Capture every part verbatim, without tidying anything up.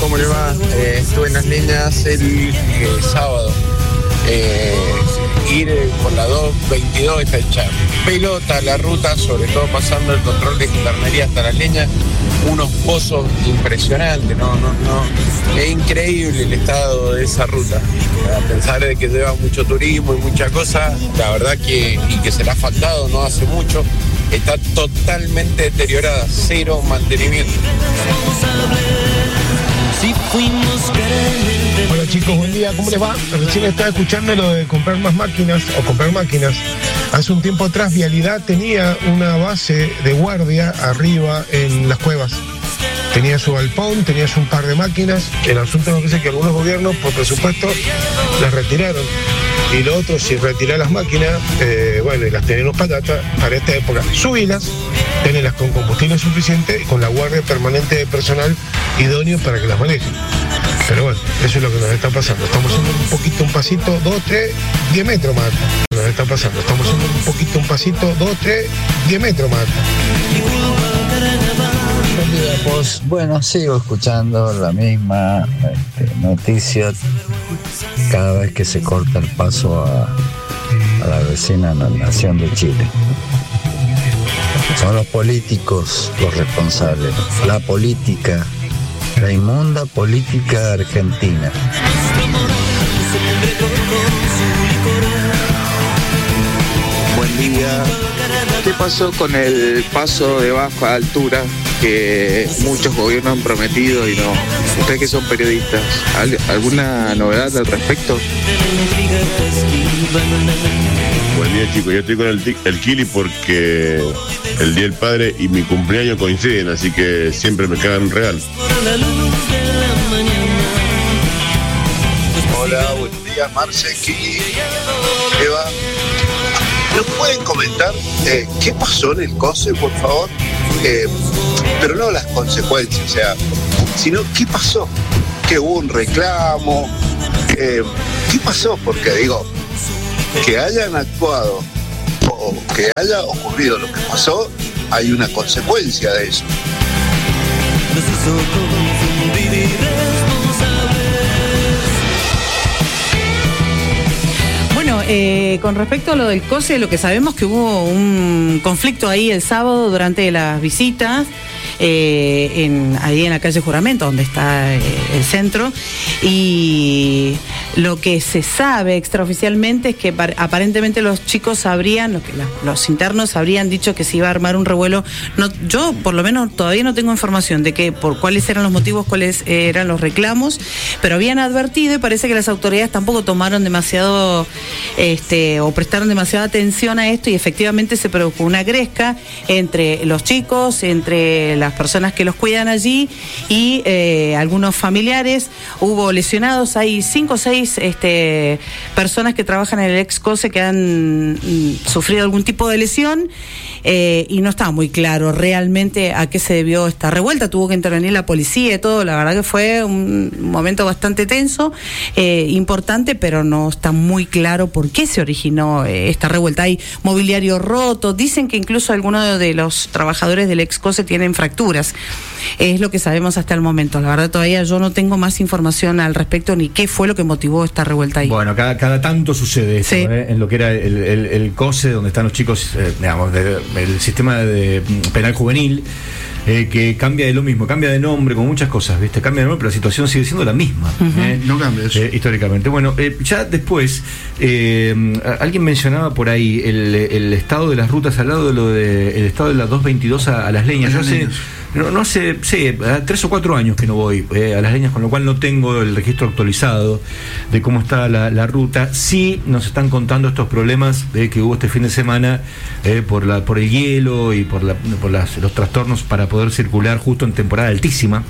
¿cómo le va? Eh, estuve en Las Leñas el eh, sábado. Eh, ir por la dos veintidós está hecha pelota la ruta, sobre todo pasando el control de gendarmería hasta Las Leñas. Unos pozos impresionantes, no, no, no. Es increíble el estado de esa ruta. A pesar de que lleva mucho turismo y mucha cosa, la verdad que, y que se le ha faltado no hace mucho, está totalmente deteriorada, cero mantenimiento. Hola chicos, buen día, ¿cómo les va? Recién estaba escuchando lo de comprar más máquinas o comprar máquinas. Hace un tiempo atrás Vialidad tenía una base de guardia arriba en las cuevas. Tenía su galpón, tenía un par de máquinas. El asunto no es que algunos gobiernos por presupuesto las retiraron. Y lo otro, si retirar las máquinas, eh, bueno, y las tenemos patatas, para esta época, subilas, tenerlas con combustible suficiente y con la guardia permanente de personal idóneo para que las manejen. Pero bueno, eso es lo que nos está pasando. Estamos haciendo un poquito, un pasito, dos, tres, diez metros más. Nos está pasando. Estamos haciendo un poquito, un pasito, dos, tres, diez metros más. Buen día, pues bueno, sigo escuchando la misma este, noticia cada vez que se corta el paso a, a la vecina nación de Chile. Son los políticos los responsables, la política, la inmunda política argentina. Buen día. ¿Qué pasó con el paso de baja altura que muchos gobiernos han prometido y no? Ustedes que son periodistas, ¿alguna novedad al respecto? Buen día chicos, yo estoy con el, el Kili porque el Día del Padre y mi cumpleaños coinciden, así que siempre me cagan un regalo. Hola, buenos días, Marce, Kili, Eva. ¿Nos pueden comentar eh, qué pasó en el COSE, por favor? Eh, pero no las consecuencias, o sea, sino qué pasó, que hubo un reclamo, eh, qué pasó, porque digo, que hayan actuado o que haya ocurrido lo que pasó, hay una consecuencia de eso. Bueno, eh, con respecto a lo del COSE, lo que sabemos que hubo un conflicto ahí el sábado durante las visitas, eh, en, ahí en la calle Juramento, donde está eh, el centro, y lo que se sabe extraoficialmente es que par- aparentemente los chicos habrían, lo que la, los internos habrían dicho que se iba a armar un revuelo. No, yo por lo menos todavía no tengo información de que por cuáles eran los motivos, cuáles eran los reclamos, pero habían advertido y parece que las autoridades tampoco tomaron demasiado este o prestaron demasiada atención a esto, y efectivamente se produjo una gresca entre los chicos, entre las personas que los cuidan allí y eh, algunos familiares. Hubo lesionados, hay cinco o seis este, personas que trabajan en el ex COSE que han mm, sufrido algún tipo de lesión, eh, y no estaba muy claro realmente a qué se debió esta revuelta. Tuvo que intervenir la policía y todo. La verdad que fue un momento bastante tenso, eh, importante, pero no está muy claro por qué se originó eh, esta revuelta. Hay mobiliario roto, dicen que incluso algunos de los trabajadores del ex COSE tienen fracturas. Es lo que sabemos hasta el momento. La verdad todavía yo no tengo más información al respecto ni qué fue lo que motivó esta revuelta ahí. Bueno, cada, cada tanto sucede eso, sí. ¿eh? En lo que era el, el, el COSE, donde están los chicos, eh, digamos, de, el sistema de penal juvenil, eh, que cambia de lo mismo, cambia de nombre, con muchas cosas, ¿viste? Cambia de nombre, pero la situación sigue siendo la misma. Uh-huh. ¿eh? No cambia eso. Eh, históricamente. Bueno, eh, ya después, eh, alguien mencionaba por ahí el, el estado de las rutas al lado de lo de el estado de las dos veintidós a, a Las Leñas. Yo sé. No, no hace, sí, tres o cuatro años que no voy eh, a Las Leñas, con lo cual no tengo el registro actualizado de cómo está la, la ruta. Sí nos están contando estos problemas eh, que hubo este fin de semana eh, por la por el hielo y por, la, por las, los trastornos para poder circular justo en temporada altísima.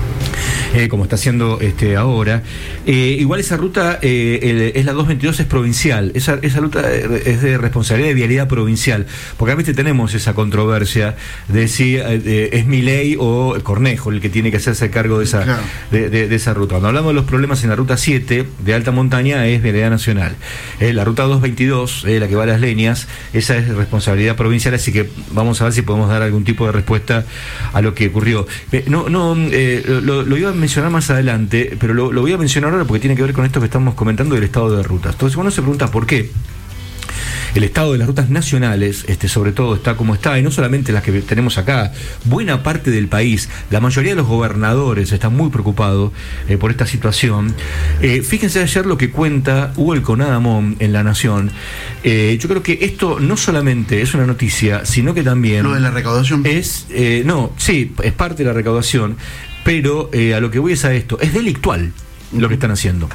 Eh, como está haciendo este, ahora. Eh, igual esa ruta, eh, el, es la dos veintidós, es provincial. Esa, esa ruta es de responsabilidad de vialidad provincial. Porque a veces tenemos esa controversia de si eh, es Milei o Cornejo el que tiene que hacerse cargo de esa, claro. de, de, de esa ruta. Cuando hablamos de los problemas en la ruta siete de alta montaña, es vialidad nacional. Eh, la ruta dos veintidós, eh, la que va a Las Leñas, esa es responsabilidad provincial, así que vamos a ver si podemos dar algún tipo de respuesta a lo que ocurrió. Eh, no, no, eh, lo, lo iba a mencionar más adelante, pero lo, lo voy a mencionar ahora porque tiene que ver con esto que estamos comentando del estado de rutas. Entonces uno se pregunta por qué el estado de las rutas nacionales, este, sobre todo, está como está, y no solamente las que tenemos acá, buena parte del país, la mayoría de los gobernadores están muy preocupados eh, por esta situación. Eh, fíjense ayer lo que cuenta Hugo El Conadamón en La Nación. Eh, yo creo que esto no solamente es una noticia, sino que también... ¿Lo de la recaudación? Es, eh, no, sí, es parte de la recaudación, pero eh, a lo que voy es a esto, es delictual lo que están haciendo.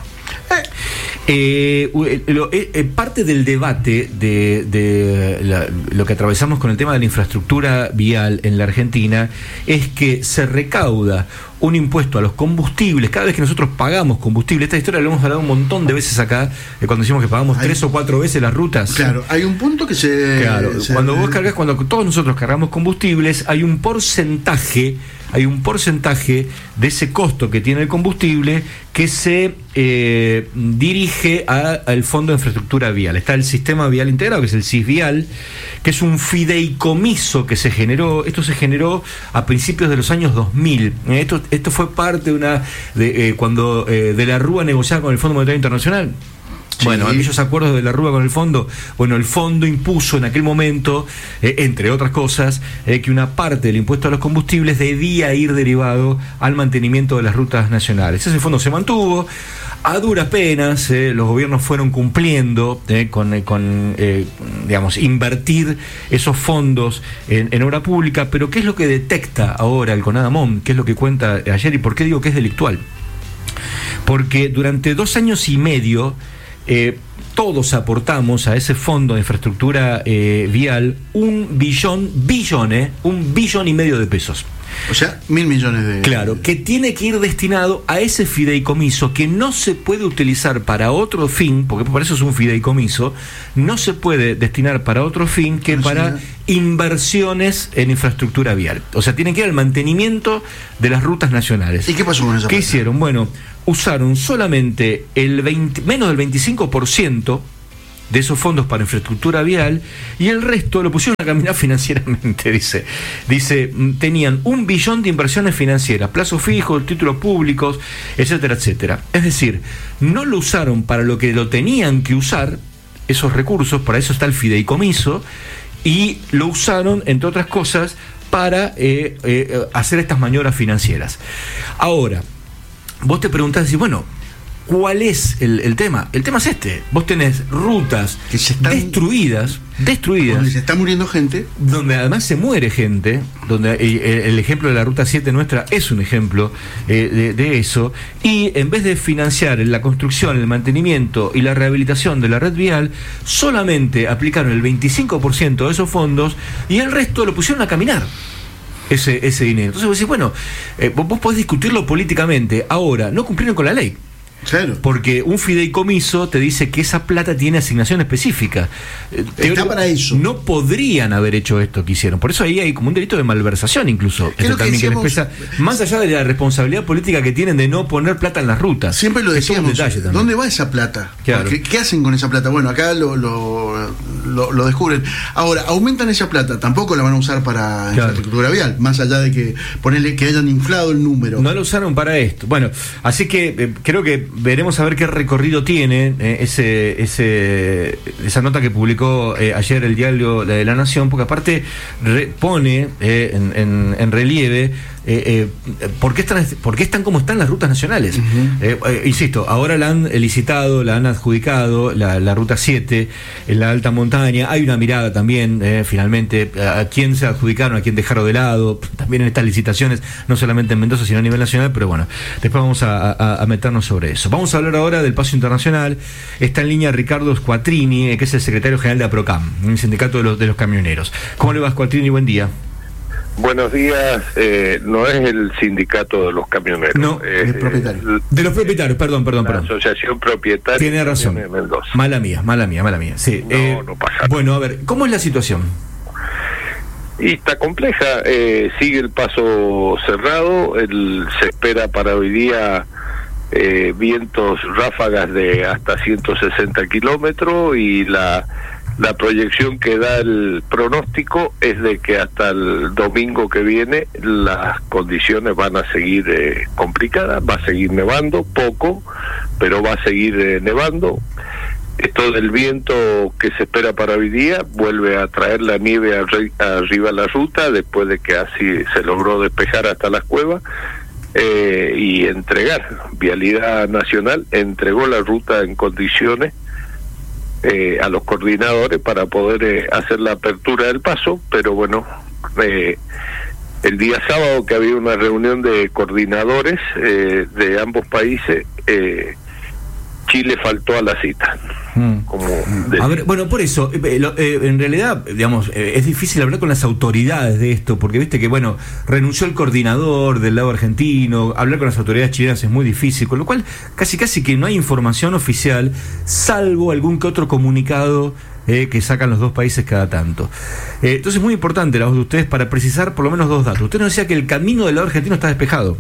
Eh, lo, eh, parte del debate de, de la, lo que atravesamos con el tema de la infraestructura vial en la Argentina es que se recauda un impuesto a los combustibles cada vez que nosotros pagamos combustible. Esta historia lo hemos hablado un montón de veces acá, eh, cuando decimos que pagamos hay, tres o cuatro veces las rutas. Claro, hay un punto que se... Claro, se, cuando vos cargas, cuando todos nosotros cargamos combustibles, hay un porcentaje, hay un porcentaje de ese costo que tiene el combustible que se eh, dirige al Fondo de Infraestructura Vial. Está el Sistema Vial Integrado, que es el SISVial, que es un fideicomiso que se generó. Esto se generó a principios de los años dos mil. Esto, esto fue parte de una de, eh, cuando eh, de la Rúa negociaba con el Fondo Monetario Internacional. Sí. Bueno, aquellos acuerdos de la Rúa con el fondo, bueno, el fondo impuso en aquel momento, eh, entre otras cosas, eh, que una parte del impuesto a los combustibles debía ir derivado al mantenimiento de las rutas nacionales. Ese fondo se mantuvo, a duras penas, eh, los gobiernos fueron cumpliendo eh, con, eh, con eh, digamos, invertir esos fondos en, en obra pública, pero ¿qué es lo que detecta ahora el Conadamón? ¿Qué es lo que cuenta ayer? ¿Y por qué digo que es delictual? Porque durante dos años y medio Eh, todos aportamos a ese fondo de infraestructura eh, vial un billón, billones, un billón y medio de pesos. O sea, mil millones de... Claro, que tiene que ir destinado a ese fideicomiso que no se puede utilizar para otro fin, porque por eso es un fideicomiso, no se puede destinar para otro fin que no, para señora. inversiones en infraestructura vial. O sea, tiene que ir al mantenimiento de las rutas nacionales. ¿Y qué pasó con esa ¿Qué parte? hicieron? Bueno, usaron solamente el veinte, menos del veinticinco por ciento de esos fondos para infraestructura vial y el resto lo pusieron a caminar financieramente, dice. Dice, tenían un billón de inversiones financieras, plazos fijos, títulos públicos, etcétera, etcétera. Es decir, no lo usaron para lo que lo tenían que usar, esos recursos, para eso está el fideicomiso, y lo usaron, entre otras cosas, para eh, eh, hacer estas maniobras financieras. Ahora, vos te preguntás, y bueno, ¿cuál es el, el tema? El tema es este. Vos tenés rutas que se están destruidas, destruidas. Donde se está muriendo gente. Donde además se muere gente. Donde eh, el ejemplo de la ruta siete nuestra es un ejemplo eh, de, de eso. Y en vez de financiar la construcción, el mantenimiento y la rehabilitación de la red vial, solamente aplicaron el veinticinco por ciento de esos fondos y el resto lo pusieron a caminar. Ese, ese dinero. Entonces vos decís, bueno, eh, vos, vos podés discutirlo políticamente. Ahora, no cumplieron con la ley. Claro. Porque un fideicomiso te dice que esa plata tiene asignación específica. Está para eso. No podrían haber hecho esto que hicieron. Por eso ahí hay como un delito de malversación incluso. Este también que decíamos, que les pesa, más allá de la responsabilidad política que tienen de no poner plata en las rutas. Siempre lo decíamos. ¿Dónde va esa plata? Claro. ¿Qué, ¿Qué hacen con esa plata? Bueno, acá lo, lo, lo, lo descubren. Ahora, aumentan esa plata. Tampoco la van a usar para claro. infraestructura vial. Más allá de que ponerle que hayan inflado el número. No lo usaron para esto. Bueno, así que eh, creo que veremos a ver qué recorrido tiene eh, ese, ese esa nota que publicó eh, ayer el diario de La Nación, porque aparte re, pone eh, en, en, en relieve eh, eh, ¿por qué están, por qué están como están las rutas nacionales. Uh-huh. eh, eh, insisto, ahora la han licitado, la han adjudicado, la, la ruta siete en la alta montaña. Hay una mirada también, eh, finalmente, a, a quién se adjudicaron, a quién dejaron de lado, también en estas licitaciones, no solamente en Mendoza, sino a nivel nacional, pero bueno, después vamos a, a, a meternos sobre eso. Vamos a hablar ahora del paso internacional. Está en línea Ricardo Squatrini, que es el secretario general de APROCAM, el sindicato de los, de los camioneros. ¿Cómo le va, Squatrini? Buen día. Buenos días. Eh, no es el sindicato de los camioneros. No, es el propietario. El, de los propietarios, perdón, perdón, la perdón. Asociación Propietaria. Tiene razón. De Mendoza. Mala mía, mala mía, mala mía. Sí. No, eh, no pasa nada. Bueno, a ver, ¿cómo es la situación? Y está compleja. Eh, sigue el paso cerrado. El, se espera para hoy día eh, vientos ráfagas de hasta ciento sesenta kilómetros y la la proyección que da el pronóstico es de que hasta el domingo que viene las condiciones van a seguir eh, complicadas, va a seguir nevando, poco, pero va a seguir eh, nevando. Esto del viento que se espera para hoy día vuelve a traer la nieve arri- arriba a la ruta, después de que así se logró despejar hasta las cuevas, eh, y entregar. Vialidad Nacional entregó la ruta en condiciones eh, a los coordinadores para poder eh, hacer la apertura del paso, pero bueno, eh, el día sábado que había una reunión de coordinadores eh, de ambos países, eh, Chile faltó a la cita. Mm. Como a ver, bueno, por eso, eh, lo, eh, en realidad, digamos, eh, es difícil hablar con las autoridades de esto, porque viste que, bueno, renunció el coordinador del lado argentino, hablar con las autoridades chilenas es muy difícil, con lo cual casi casi que no hay información oficial, salvo algún que otro comunicado eh, que sacan los dos países cada tanto. Eh, entonces es muy importante la voz de ustedes para precisar por lo menos dos datos. Usted nos decía que el camino del lado argentino está despejado.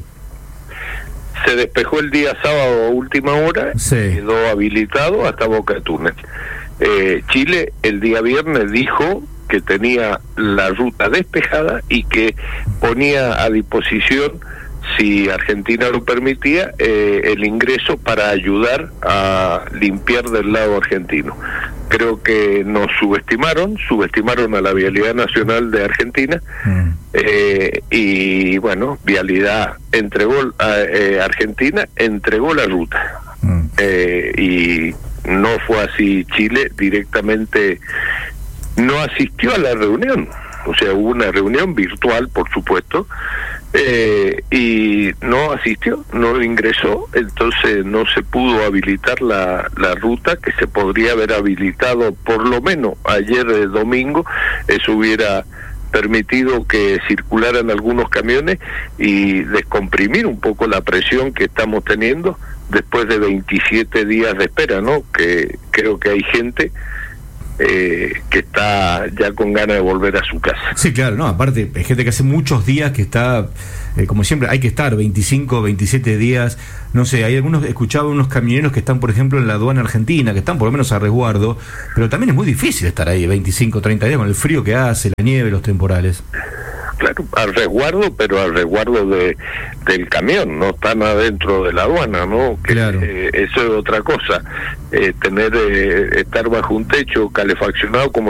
Se despejó el día sábado a última hora, sí. Quedó habilitado hasta Boca de Túnez. Eh, Chile el día viernes dijo que tenía la ruta despejada y que ponía a disposición, si Argentina lo permitía, eh, el ingreso para ayudar a limpiar del lado argentino. Creo que nos subestimaron, subestimaron a la Vialidad Nacional de Argentina, mm. eh, y bueno, Vialidad entregó, a, eh, Argentina entregó la ruta, mm. eh, y no fue así. Chile directamente no asistió a la reunión, o sea, hubo una reunión virtual, por supuesto, Eh, y no asistió, no ingresó, entonces no se pudo habilitar la, la ruta que se podría haber habilitado por lo menos ayer eh, domingo. Eso hubiera permitido que circularan algunos camiones y descomprimir un poco la presión que estamos teniendo después de veintisiete días de espera, ¿no? Que creo que hay gente Eh, que está ya con ganas de volver a su casa. Sí, claro, no, aparte hay gente que hace muchos días que está, eh, como siempre, hay que estar veinticinco, veintisiete días, no sé, hay algunos, escuchaba unos camioneros que están, por ejemplo, en la aduana argentina, que están por lo menos a resguardo, pero también es muy difícil estar ahí veinticinco, treinta días con el frío que hace, la nieve, los temporales. Claro, al resguardo, pero al resguardo de del camión, no están adentro de la aduana, ¿no? Que, claro. eh, eso es otra cosa, eh, tener eh, estar bajo un techo calefaccionado como